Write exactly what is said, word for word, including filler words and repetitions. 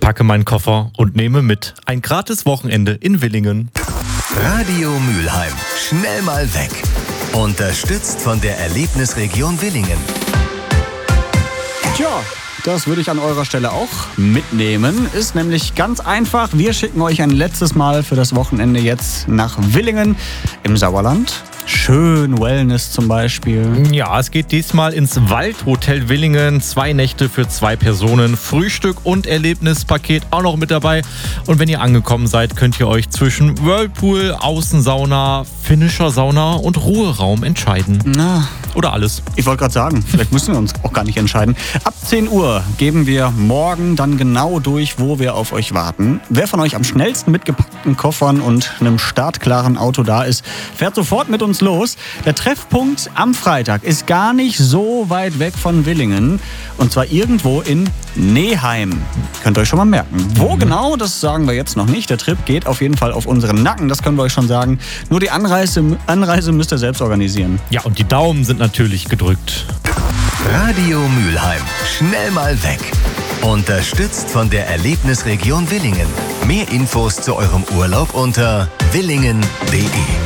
packe meinen Koffer und nehme mit. Ein gratis Wochenende in Willingen. Radio Mülheim. Schnell mal weg. Unterstützt von der Erlebnisregion Willingen. Tja, das würde ich an eurer Stelle auch mitnehmen. Ist nämlich ganz einfach. Wir schicken euch ein letztes Mal für das Wochenende jetzt nach Willingen im Sauerland. Schön Wellness zum Beispiel. Ja, es geht diesmal ins Waldhotel Willingen. Zwei Nächte für zwei Personen. Frühstück und Erlebnispaket auch noch mit dabei. Und wenn ihr angekommen seid, könnt ihr euch zwischen Whirlpool, Außensauna, finnischer Sauna und Ruheraum entscheiden. Na, Oder alles. ich wollte gerade sagen, vielleicht müssen wir uns auch gar nicht entscheiden. Ab zehn Uhr geben wir morgen dann genau durch, wo wir auf euch warten. Wer von euch am schnellsten mit gepackten Koffern und einem startklaren Auto da ist, fährt sofort mit uns los. Der Treffpunkt am Freitag ist gar nicht so weit weg von Willingen. Und zwar irgendwo in Neheim. Könnt ihr euch schon mal merken. Wo mhm. genau, das sagen wir jetzt noch nicht. Der Trip geht auf jeden Fall auf unseren Nacken, das können wir euch schon sagen. Nur die Anreise, Anreise müsst ihr selbst organisieren. Ja, und die Daumen sind natürlich gedrückt. Radio Mülheim. Schnell mal weg. Unterstützt von der Erlebnisregion Willingen. Mehr Infos zu eurem Urlaub unter willingen punkt de.